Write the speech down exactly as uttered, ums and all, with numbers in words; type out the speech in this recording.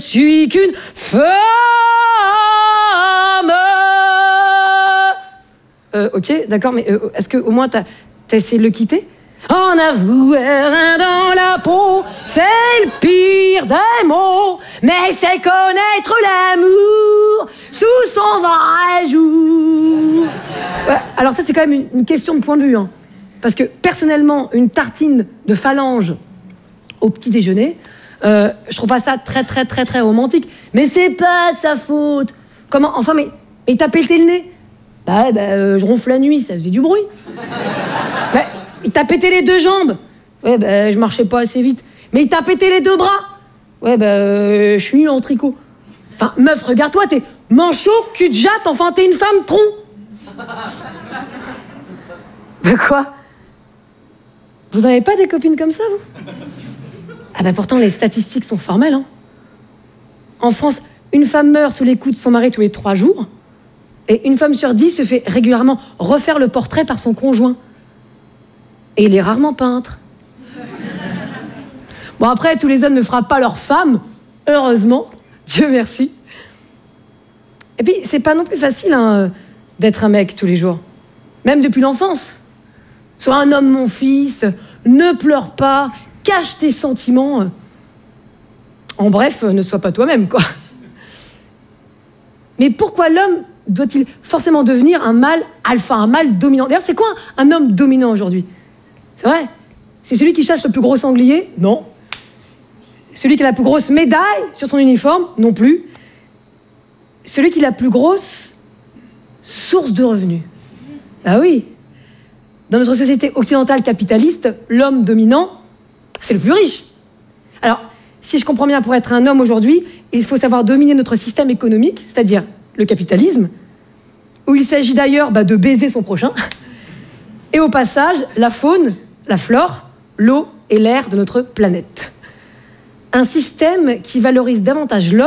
suis qu'une femme. Euh, ok, d'accord, mais euh, est-ce que au moins t'as, t'as essayé de le quitter? En avouer un dans la peau, c'est le pire des mots, mais c'est connaître l'amour sous son vrai jour. Ouais, alors ça, c'est quand même une, une question de point de vue, hein. Parce que personnellement, une tartine de phalange au petit déjeuner, euh, je trouve pas ça très très très très romantique. Mais c'est pas de sa faute. Comment? Enfin, mais, mais il t'a pété le nez. Bah, bah euh, je ronfle la nuit, ça faisait du bruit. Bah, il t'a pété les deux jambes. Ouais, bah, je marchais pas assez vite. Mais il t'a pété les deux bras. Ouais, bah, euh, je suis nul en tricot. Enfin, meuf, regarde-toi, t'es manchot, cul de jatte, enfin, t'es une femme tronc. Bah quoi? Vous avez pas des copines comme ça, vous? Ah bah pourtant, les statistiques sont formelles, hein. En France, une femme meurt sous les coups de son mari tous les trois jours. Et une femme sur dix se fait régulièrement refaire le portrait par son conjoint. Et il est rarement peintre. Bon, après, tous les hommes ne frappent pas leurs femmes, heureusement, Dieu merci. Et puis, c'est pas non plus facile, hein, d'être un mec tous les jours. Même depuis l'enfance. Sois un homme, mon fils, ne pleure pas, cache tes sentiments. En bref, ne sois pas toi-même, quoi. Mais pourquoi l'homme doit-il forcément devenir un mâle alpha, un mâle dominant? D'ailleurs, c'est quoi un homme dominant aujourd'hui? C'est vrai? C'est celui qui chasse le plus gros sanglier? Non. Celui qui a la plus grosse médaille sur son uniforme? Non plus. Celui qui a la plus grosse source de revenus? Ah oui. Dans notre société occidentale capitaliste, l'homme dominant, c'est le plus riche. Alors, si je comprends bien, pour être un homme aujourd'hui, il faut savoir dominer notre système économique, c'est-à-dire le capitalisme, où il s'agit d'ailleurs bah, de baiser son prochain, et au passage, la faune, la flore, l'eau et l'air de notre planète. Un système qui valorise davantage l'homme